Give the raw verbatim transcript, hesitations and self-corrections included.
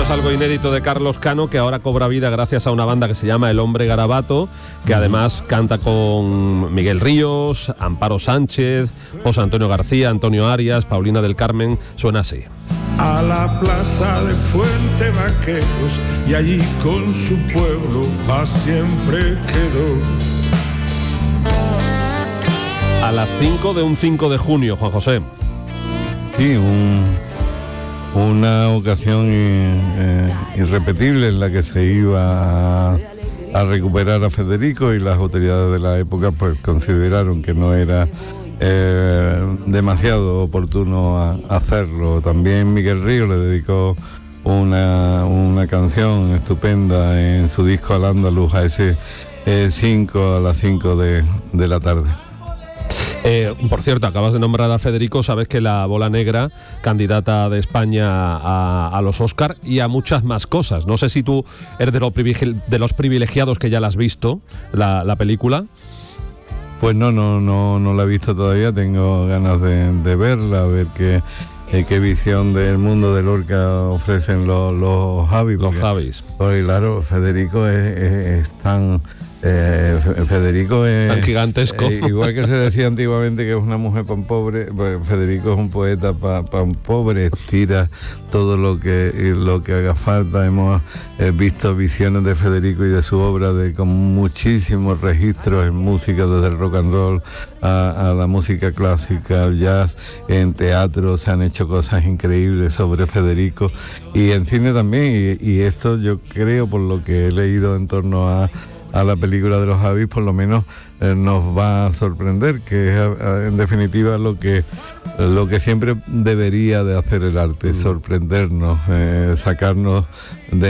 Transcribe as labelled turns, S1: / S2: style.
S1: Esto es algo inédito de Carlos Cano, que ahora cobra vida gracias a una banda que se llama El Hombre Garabato, que además canta con Miguel Ríos, Amparo Sánchez, José Antonio García, Antonio Arias, Paulina del Carmen. Suena así.
S2: A la plaza de Fuente Vaqueros y allí con su pueblo pa' siempre quedó.
S1: A las cinco de un cinco de junio, Juan José.
S3: Sí, un, una ocasión eh, irrepetible en la que se iba a, a recuperar a Federico, y las autoridades de la época pues consideraron que no era eh, demasiado oportuno a, hacerlo. También Miguel Ríos le dedicó una, una canción estupenda en su disco Al Andaluz, a ese cinco, a las cinco de, de la tarde.
S1: Eh, por cierto, acabas de nombrar a Federico. Sabes que la Bola Negra, candidata de España a, a los Oscar y a muchas más cosas. No sé si tú eres de, lo privile- de los privilegiados que ya la has visto, la, la película.
S3: Pues no, no, no, no la he visto todavía. Tengo ganas de, de verla, a ver qué, eh, qué visión del mundo de Lorca ofrecen los, los Javis.
S1: Los Javis.
S3: Porque claro, Federico es, es, es tan... Eh, Federico es
S1: tan gigantesco.
S3: Eh, igual que se decía antiguamente que es una mujer pan pobre, pues Federico es un poeta pan pa pobre, estira todo lo que lo que haga falta. Hemos eh, visto visiones de Federico y de su obra de con muchísimos registros en música, desde el rock and roll a, a la música clásica, al jazz. En teatro se han hecho cosas increíbles sobre Federico, y en cine también, y, y esto yo creo, por lo que he leído en torno a a la película de los Javis, por lo menos eh, nos va a sorprender, que es a, a, en definitiva lo que lo que siempre debería de hacer el arte, mm. sorprendernos, eh, sacarnos de